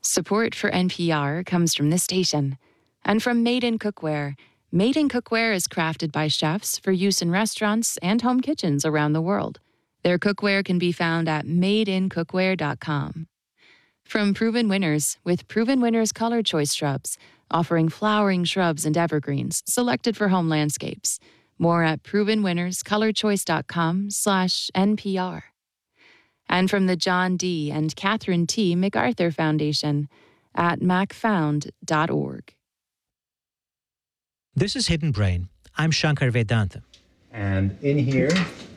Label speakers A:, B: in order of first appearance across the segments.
A: Support for NPR comes from this station and from Made in Cookware. Made in Cookware is crafted by chefs for use in restaurants and home kitchens around the world. Their cookware can be found at madeincookware.com. From Proven Winners, with Proven Winners Color Choice Shrubs, offering flowering shrubs and evergreens selected for home landscapes. More at provenwinnerscolorchoice.com/NPR. And from the John D. and Catherine T. MacArthur Foundation at macfound.org.
B: This is Hidden Brain. I'm Shankar Vedantam.
C: And in here,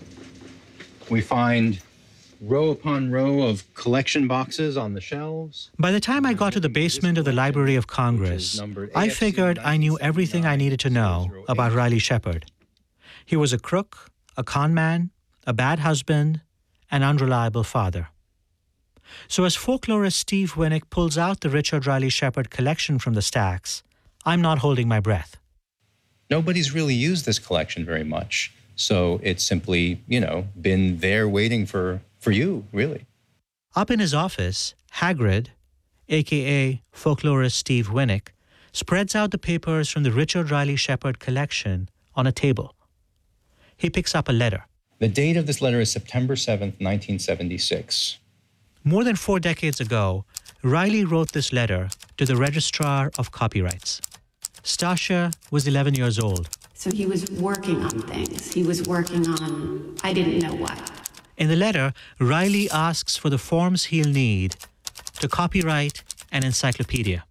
C: we find row upon row of collection boxes on the shelves.
B: By the time I got to the basement of the Library of Congress, I figured I knew everything I needed to know about Riley Shepard. He was a crook, a con man, a bad husband, an unreliable father. So as folklorist Steve Winnick pulls out the Richard Riley Shepard collection from the stacks, I'm not holding my breath.
C: Nobody's really used this collection very much. So it's simply, been there waiting for you, really.
B: Up in his office, Hagrid, a.k.a. folklorist Steve Winnick, spreads out the papers from the Richard Riley Shepard collection on a table. He picks up a letter.
C: The date of this letter is September 7th, 1976.
B: More than 4 decades ago, Riley wrote this letter to the Registrar of Copyrights. Stasia was 11 years old.
D: So he was working on things. He was working on, I didn't know what.
B: In the letter, Riley asks for the forms he'll need to copyright an encyclopedia.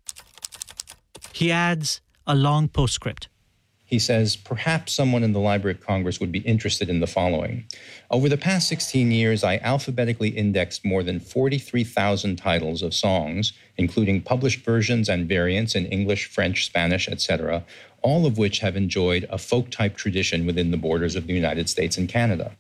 B: He adds a long postscript.
C: He says, perhaps someone in the Library of Congress would be interested in the following. Over the past 16 years, I alphabetically indexed more than 43,000 titles of songs, including published versions and variants in English, French, Spanish, etc., all of which have enjoyed a folk-type tradition within the borders of the United States and Canada.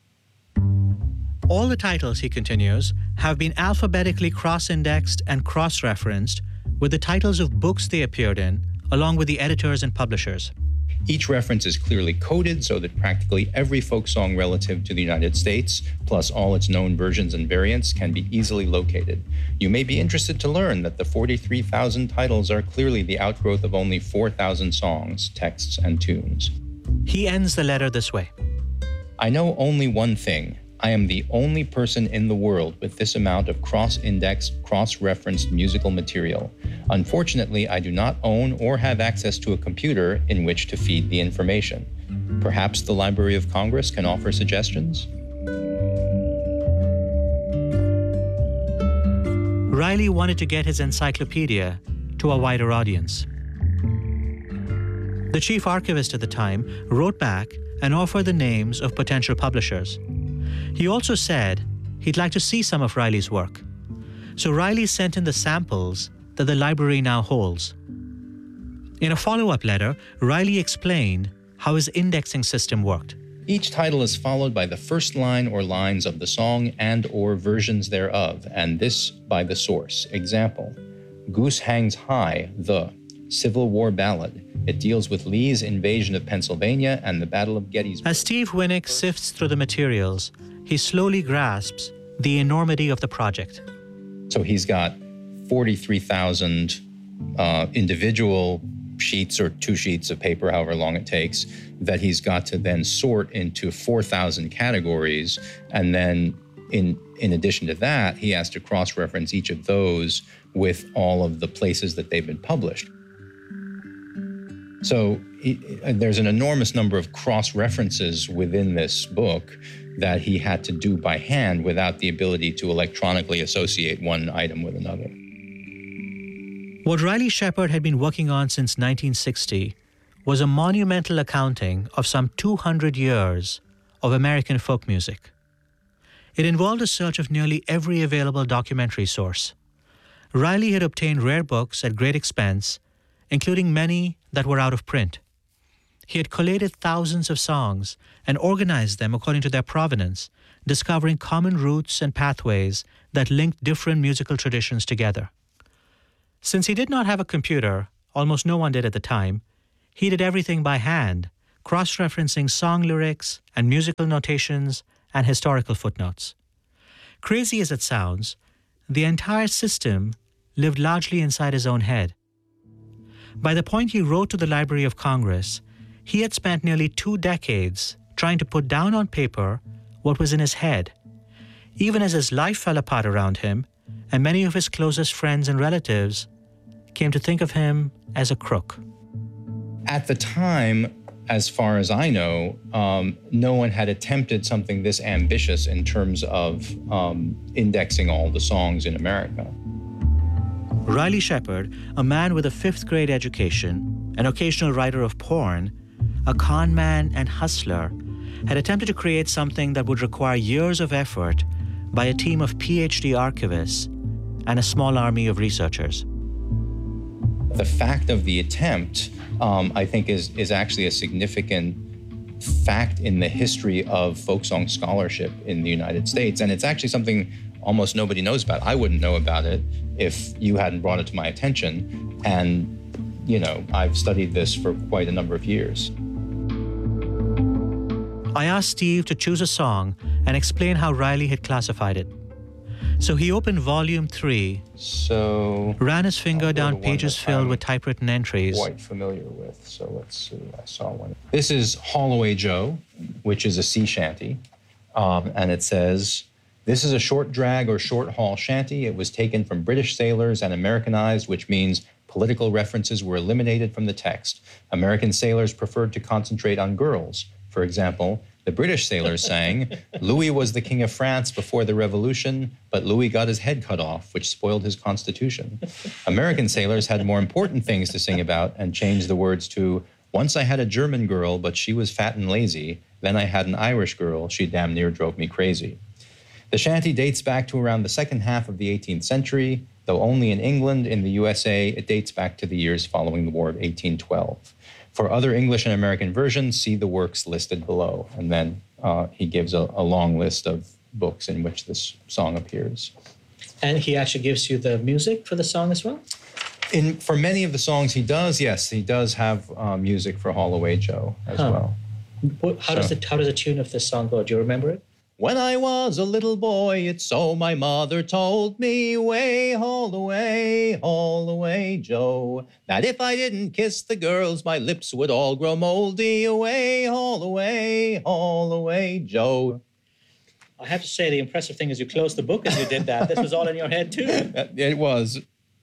B: All the titles, he continues, have been alphabetically cross-indexed and cross-referenced with the titles of books they appeared in, along with the editors and publishers.
C: Each reference is clearly coded so that practically every folk song relative to the United States, plus all its known versions and variants, can be easily located. You may be interested to learn that the 43,000 titles are clearly the outgrowth of only 4,000 songs, texts, and tunes.
B: He ends the letter this way.
C: I know only one thing. I am the only person in the world with this amount of cross-indexed, cross-referenced musical material. Unfortunately, I do not own or have access to a computer in which to feed the information. Perhaps the Library of Congress can offer suggestions?
B: Riley wanted to get his encyclopedia to a wider audience. The chief archivist at the time wrote back and offered the names of potential publishers. He also said he'd like to see some of Riley's work. So Riley sent in the samples that the library now holds. In a follow-up letter, Riley explained how his indexing system worked.
C: Each title is followed by the first line or lines of the song and or versions thereof, and this by the source. Example, Goose Hangs High, the Civil War Ballad. It deals with Lee's invasion of Pennsylvania and the Battle of Gettysburg.
B: As Steve Winnick sifts through the materials, he slowly grasps the enormity of the project.
C: So he's got 43,000 individual sheets or 2 sheets of paper, however long it takes, that he's got to then sort into 4,000 categories. And then in addition to that, he has to cross-reference each of those with all of the places that they've been published. So there's an enormous number of cross-references within this book that he had to do by hand without the ability to electronically associate one item with another.
B: What Riley Shepard had been working on since 1960 was a monumental accounting of some 200 years of American folk music. It involved a search of nearly every available documentary source. Riley had obtained rare books at great expense, including many that were out of print. He had collated thousands of songs and organized them according to their provenance, discovering common roots and pathways that linked different musical traditions together. Since he did not have a computer, almost no one did at the time, he did everything by hand, cross-referencing song lyrics and musical notations and historical footnotes. Crazy as it sounds, the entire system lived largely inside his own head. By the point he wrote to the Library of Congress, he had spent nearly 2 decades trying to put down on paper what was in his head, even as his life fell apart around him and many of his closest friends and relatives came to think of him as a crook.
C: At the time, as far as I know, no one had attempted something this ambitious in terms of indexing all the songs in America.
B: Riley Shepard, a man with a 5th grade education, an occasional writer of porn, a con man and hustler, had attempted to create something that would require years of effort by a team of PhD archivists and a small army of researchers.
C: The fact of the attempt, I think, is actually a significant fact in the history of folk song scholarship in the United States. And it's actually something almost nobody knows about. I wouldn't know about it if you hadn't brought it to my attention. And, you know, I've studied this for quite a number of years.
B: I asked Steve to choose a song and explain how Riley had classified it. So he opened volume 3, ran his finger down pages filled with typewritten entries.
C: Quite familiar with, so let's see, I saw one. This is Haul Away Joe, which is a sea shanty, and it says, "This is a short drag or short haul shanty. It was taken from British sailors and Americanized, which means political references were eliminated from the text. American sailors preferred to concentrate on girls. For example, the British sailors sang, 'Louis was the King of France before the Revolution, but Louis got his head cut off, which spoiled his constitution.' American sailors had more important things to sing about and changed the words to, 'Once I had a German girl, but she was fat and lazy. Then I had an Irish girl. She damn near drove me crazy.' The shanty dates back to around the second half of the 18th century, though only in England. In the USA, it dates back to the years following the War of 1812. For other English and American versions, see the works listed below." And then he gives a long list of books in which this song appears.
B: And he actually gives you the music for the song as well?
C: For many of the songs he does, yes, he does have music for Haul Away Joe as well.
B: How does the tune of this song go? Do you remember it?
C: "When I was a little boy, it's so my mother told me, haul away, Joe, that if I didn't kiss the girls, my lips would all grow moldy. Haul away, Joe."
B: I have to say, the impressive thing is you closed the book as you did that. This was all in your head, too.
C: It was.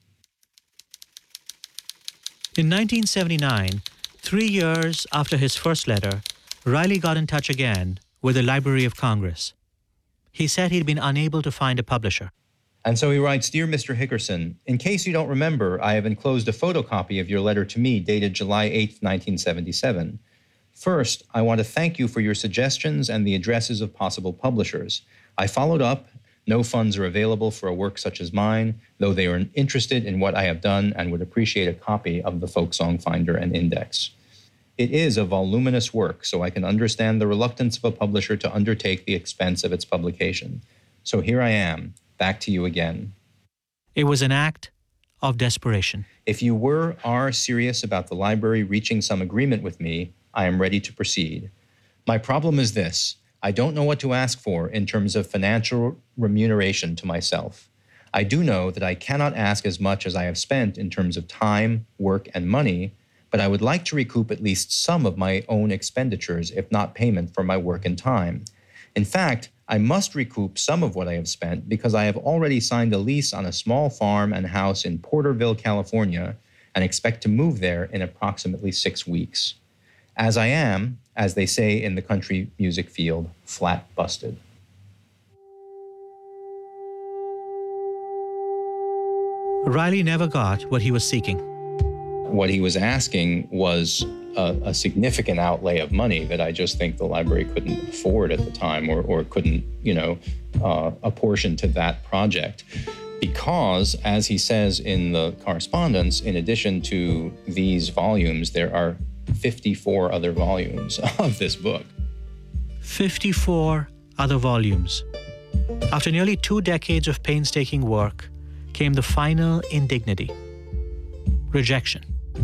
B: In 1979, 3 years after his first letter, Riley got in touch again with the Library of Congress. He said he'd been unable to find a publisher.
C: And so he writes, "Dear Mr. Hickerson, in case you don't remember, I have enclosed a photocopy of your letter to me dated July 8, 1977. First, I want to thank you for your suggestions and the addresses of possible publishers. I followed up. No funds are available for a work such as mine, though they are interested in what I have done and would appreciate a copy of the Folk Song Finder and Index. It is a voluminous work, so I can understand the reluctance of a publisher to undertake the expense of its publication. So here I am, back to you again."
B: It was an act of desperation.
C: "If you are serious about the library reaching some agreement with me, I am ready to proceed. My problem is this. I don't know what to ask for in terms of financial remuneration to myself. I do know that I cannot ask as much as I have spent in terms of time, work, and money, but I would like to recoup at least some of my own expenditures, if not payment for my work and time. In fact, I must recoup some of what I have spent because I have already signed a lease on a small farm and house in Porterville, California, and expect to move there in approximately 6 weeks. As I am, as they say in the country music field, flat busted."
B: Riley never got what he was seeking.
C: What he was asking was a significant outlay of money that I just think the library couldn't afford at the time or couldn't, apportion to that project. Because, as he says in the correspondence, in addition to these volumes, there are 54 other volumes of this book.
B: 54 other volumes. After nearly 2 decades of painstaking work came the final indignity: rejection.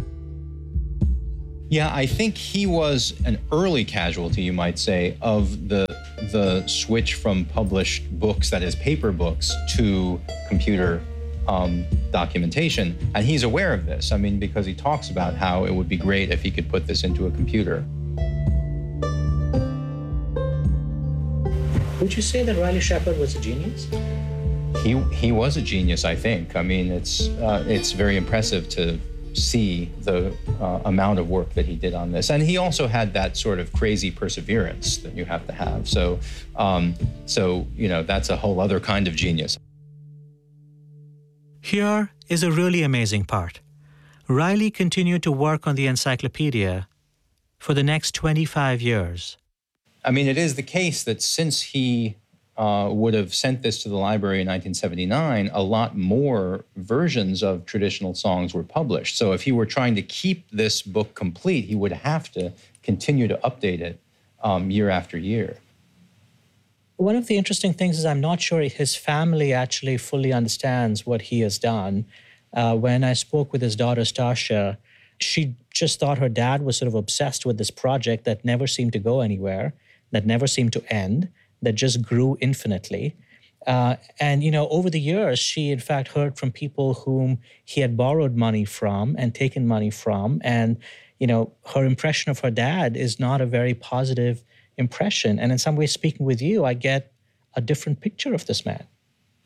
C: Yeah, I think he was an early casualty, you might say, of the switch from published books, that is paper books, to computer documentation. And he's aware of this, I mean, because he talks about how it would be great if he could put this into a computer.
B: Would you say that Riley Shepard was a genius?
C: He was a genius, I think. I mean, it's very impressive to see the amount of work that he did on this. And he also had that sort of crazy perseverance that you have to have. So that's a whole other kind of genius.
B: Here is a really amazing part. Riley continued to work on the encyclopedia for the next 25 years.
C: I mean, it is the case that since he would have sent this to the library in 1979, a lot more versions of traditional songs were published. So if he were trying to keep this book complete, he would have to continue to update it year after year.
B: One of the interesting things is I'm not sure his family actually fully understands what he has done. When I spoke with his daughter, Stasia, she just thought her dad was sort of obsessed with this project that never seemed to go anywhere, that never seemed to end, that just grew infinitely. And over the years, she in fact heard from people whom he had borrowed money from and taken money from. And, her impression of her dad is not a very positive impression. And in some ways, speaking with you, I get a different picture of this man.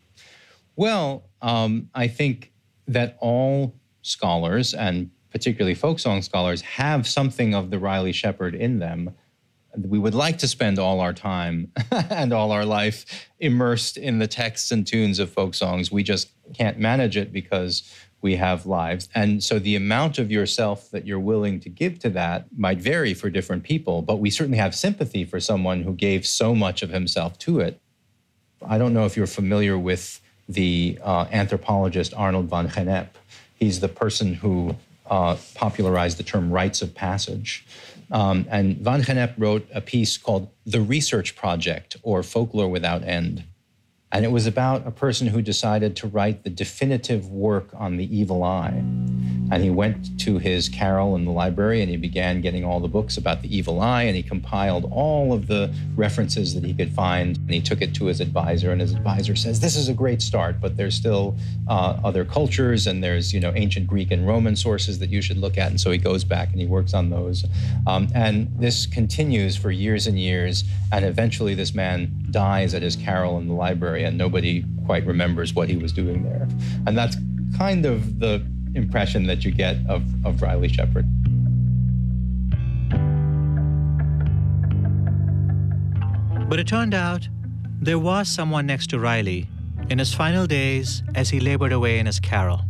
C: Well, I think that all scholars, and particularly folk song scholars, have something of the Riley Shepard in them. We would like to spend all our time and all our life immersed in the texts and tunes of folk songs. We just can't manage it because we have lives. And so the amount of yourself that you're willing to give to that might vary for different people, but we certainly have sympathy for someone who gave so much of himself to it. I don't know if you're familiar with the anthropologist Arnold van Gennep. He's the person who popularized the term rites of passage. And van Gennep wrote a piece called The Research Project, or Folklore Without End. And it was about a person who decided to write the definitive work on the evil eye. And he went to his carrel in the library and he began getting all the books about the evil eye, and he compiled all of the references that he could find, and he took it to his advisor, and his advisor says, this is a great start, but there's still other cultures, and there's ancient Greek and Roman sources that you should look at. And so he goes back and he works on those. And this continues for years and years, and eventually this man dies at his carrel in the library, and nobody quite remembers what he was doing there. And that's kind of the impression that you get of Riley Shepard.
B: But it turned out there was someone next to Riley in his final days as he labored away in his carrel.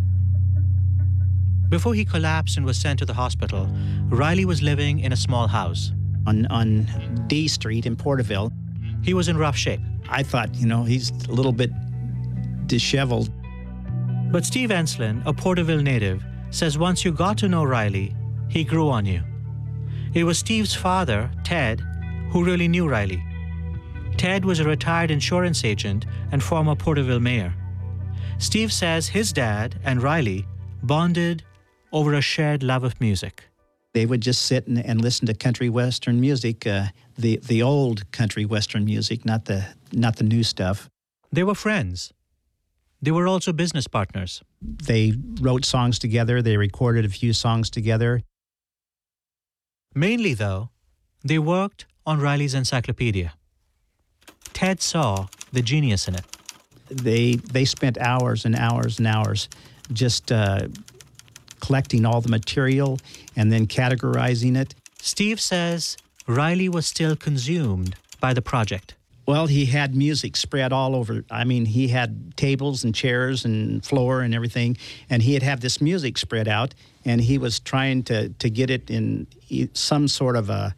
B: Before he collapsed and was sent to the hospital, Riley was living in a small house.
E: On D Street in Porterville.
B: He was in rough shape.
E: I thought, he's a little bit disheveled.
B: But Steve Enslin, a Porterville native, says once you got to know Riley, he grew on you. It was Steve's father, Ted, who really knew Riley. Ted was a retired insurance agent and former Porterville mayor. Steve says his dad and Riley bonded over a shared love of music.
E: They would just sit and listen to country western music, the old country western music, not the new stuff.
B: They were friends. They were also business partners.
E: They wrote songs together. They recorded a few songs together.
B: Mainly, though, they worked on Riley's encyclopedia. Ted saw the genius in it.
E: They spent hours and hours and hours just collecting all the material and then categorizing it.
B: Steve says Riley was still consumed by the project.
E: Well, he had music spread all over. I mean, he had tables and chairs and floor and everything, and he'd have this music spread out, and he was trying to get it in some sort of a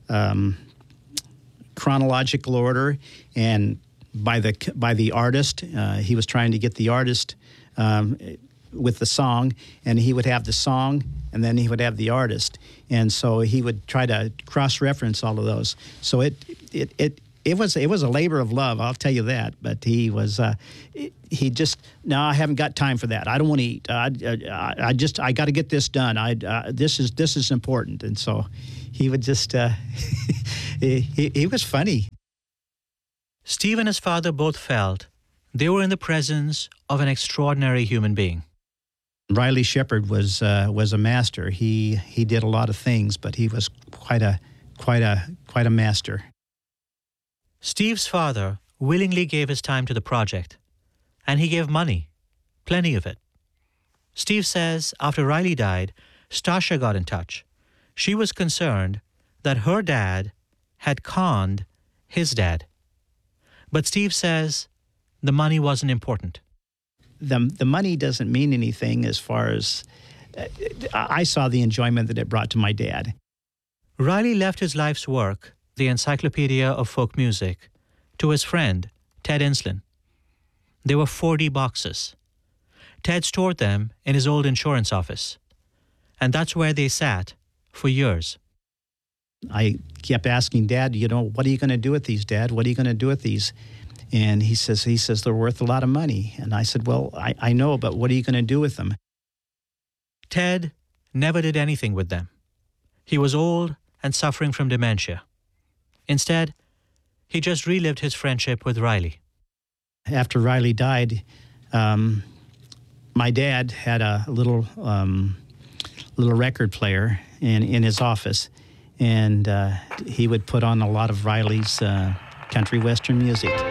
E: chronological order, and by the artist. He was trying to get the artist with the song, and he would have the song, and then he would have the artist, and so he would try to cross-reference all of those. So it was a labor of love, I'll tell you that. But he just, no, I haven't got time for that. I don't want to eat. I got to get this done. This is important. And so he would just, he was funny.
B: Steve and his father both felt they were in the presence of an extraordinary human being.
E: Riley Shepard was a master. He did a lot of things, but he was quite a master.
B: Steve's father willingly gave his time to the project, and he gave money, plenty of it. Steve says after Riley died, Stasha got in touch. She was concerned that her dad had conned his dad. But Steve says the money wasn't important.
E: The money doesn't mean anything as far as I saw the enjoyment that it brought to my dad.
B: Riley left his life's work, the Encyclopedia of Folk Music, to his friend, Ted Ensslin. There were 40 boxes. Ted stored them in his old insurance office, and that's where they sat for years.
E: I kept asking Dad, what are you going to do with these, Dad? What are you going to do with these? And he says they're worth a lot of money. And I said, well, I know, but what are you going to do with them?
B: Ted never did anything with them. He was old and suffering from dementia. Instead, he just relived his friendship with Riley.
E: After Riley died, my dad had a little record player in his office, and he would put on a lot of Riley's country western music.